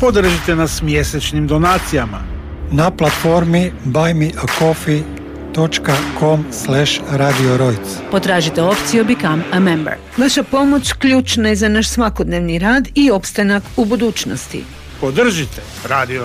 Podržite nas mjesečnim donacijama na platformi buymeacoffee.com/Radio Rojc. Potražite opciju Become a Member. Vaša pomoć ključna je za naš svakodnevni rad i opstanak u budućnosti. Podržite Radio